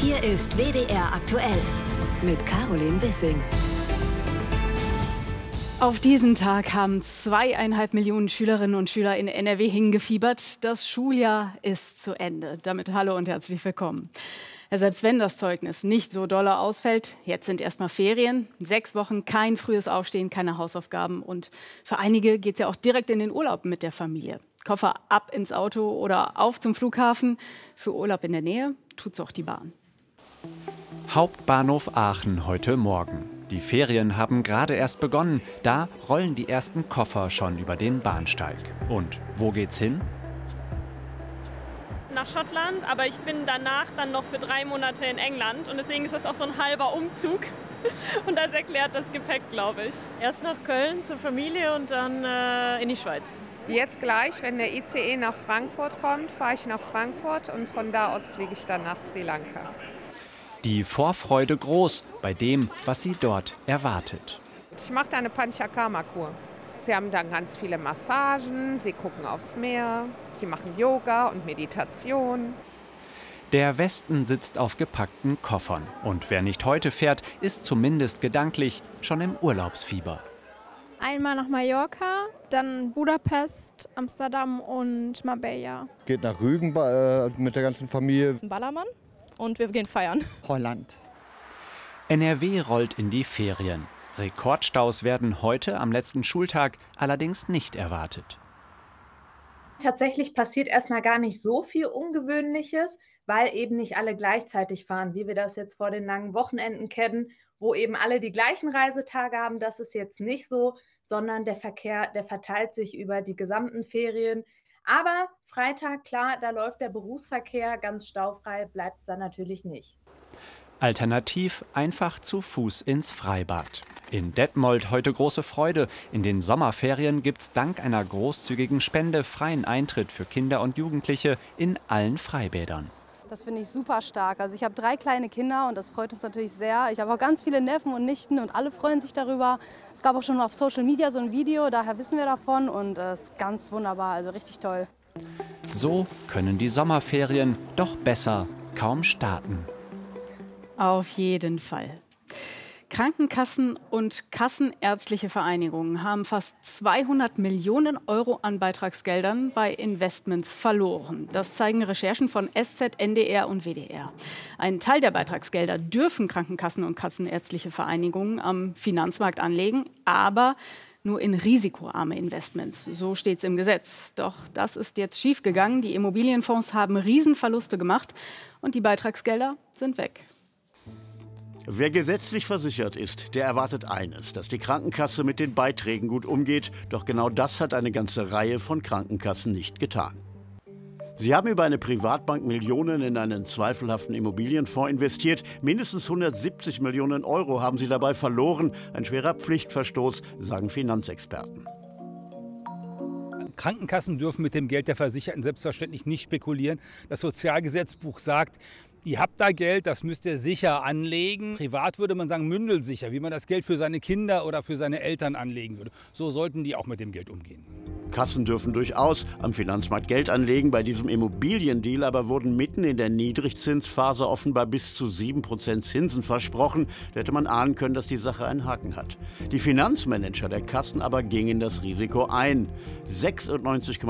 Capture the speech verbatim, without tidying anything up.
Hier ist W D R aktuell mit Caroline Wissing. Auf diesen Tag haben zweieinhalb Millionen Schülerinnen und Schüler in N R W hingefiebert. Das Schuljahr ist zu Ende. Damit hallo und herzlich willkommen. Ja, selbst wenn das Zeugnis nicht so dolle ausfällt, jetzt sind erstmal Ferien, sechs Wochen kein frühes Aufstehen, keine Hausaufgaben. Und für einige geht es ja auch direkt in den Urlaub mit der Familie. Koffer ab ins Auto oder auf zum Flughafen. Für Urlaub in der Nähe tut's auch die Bahn. Hauptbahnhof Aachen heute Morgen. Die Ferien haben gerade erst begonnen. Da rollen die ersten Koffer schon über den Bahnsteig. Und wo geht's hin? Nach Schottland, aber ich bin danach dann noch für drei Monate in England und deswegen ist das auch so ein halber Umzug und das erklärt das Gepäck, glaube ich. Erst nach Köln zur Familie und dann äh, in die Schweiz. Jetzt gleich, wenn der I C E nach Frankfurt kommt, fahre ich nach Frankfurt und von da aus fliege ich dann nach Sri Lanka. Die Vorfreude groß bei dem, was sie dort erwartet. Ich mache da eine Panchakarma-Kur. Sie haben dann ganz viele Massagen, sie gucken aufs Meer, sie machen Yoga und Meditation. Der Westen sitzt auf gepackten Koffern. Und wer nicht heute fährt, ist zumindest gedanklich schon im Urlaubsfieber. Einmal nach Mallorca, dann Budapest, Amsterdam und Marbella. Geht nach Rügen äh, mit der ganzen Familie. Ballermann und wir gehen feiern. Holland. N R W rollt in die Ferien. Rekordstaus werden heute am letzten Schultag allerdings nicht erwartet. Tatsächlich passiert erstmal gar nicht so viel Ungewöhnliches, weil eben nicht alle gleichzeitig fahren, wie wir das jetzt vor den langen Wochenenden kennen, wo eben alle die gleichen Reisetage haben. Das ist jetzt nicht so, sondern der Verkehr, der verteilt sich über die gesamten Ferien. Aber Freitag, klar, da läuft der Berufsverkehr ganz staufrei, bleibt es dann natürlich nicht. Alternativ einfach zu Fuß ins Freibad. In Detmold heute große Freude. In den Sommerferien gibt's dank einer großzügigen Spende freien Eintritt für Kinder und Jugendliche in allen Freibädern. Das finde ich super stark. Also ich habe drei kleine Kinder und das freut uns natürlich sehr. Ich habe auch ganz viele Neffen und Nichten und alle freuen sich darüber. Es gab auch schon auf Social Media so ein Video, daher wissen wir davon und es ist ganz wunderbar, also richtig toll. So können die Sommerferien doch besser kaum starten. Auf jeden Fall. Krankenkassen und kassenärztliche Vereinigungen haben fast zweihundert Millionen Euro an Beitragsgeldern bei Investments verloren. Das zeigen Recherchen von S Z, N D R und W D R. Ein Teil der Beitragsgelder dürfen Krankenkassen und kassenärztliche Vereinigungen am Finanzmarkt anlegen, aber nur in risikoarme Investments. So steht es im Gesetz. Doch das ist jetzt schiefgegangen. Die Immobilienfonds haben Riesenverluste gemacht und die Beitragsgelder sind weg. Wer gesetzlich versichert ist, der erwartet eines, dass die Krankenkasse mit den Beiträgen gut umgeht. Doch genau das hat eine ganze Reihe von Krankenkassen nicht getan. Sie haben über eine Privatbank Millionen in einen zweifelhaften Immobilienfonds investiert. Mindestens hundertsiebzig Millionen Euro haben sie dabei verloren. Ein schwerer Pflichtverstoß, sagen Finanzexperten. Krankenkassen dürfen mit dem Geld der Versicherten selbstverständlich nicht spekulieren. Das Sozialgesetzbuch sagt, ihr habt da Geld, das müsst ihr sicher anlegen. Privat würde man sagen mündelsicher, wie man das Geld für seine Kinder oder für seine Eltern anlegen würde. So sollten die auch mit dem Geld umgehen. Kassen dürfen durchaus am Finanzmarkt Geld anlegen. Bei diesem Immobiliendeal aber wurden mitten in der Niedrigzinsphase offenbar bis zu sieben Prozent Zinsen versprochen. Da hätte man ahnen können, dass die Sache einen Haken hat. Die Finanzmanager der Kassen aber gingen das Risiko ein. sechsundneunzig